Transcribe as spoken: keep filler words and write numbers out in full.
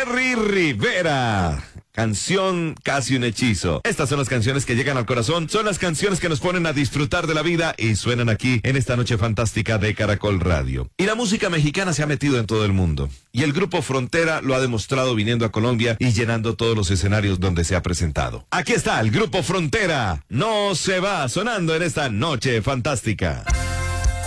Jerry Rivera. Canción casi un hechizo. Estas son las canciones que llegan al corazón, son las canciones que nos ponen a disfrutar de la vida y suenan aquí en esta noche fantástica de Caracol Radio. Y la música mexicana se ha metido en todo el mundo. Y el grupo Frontera lo ha demostrado viniendo a Colombia y llenando todos los escenarios donde se ha presentado. Aquí está el grupo Frontera. No se va sonando en esta noche fantástica.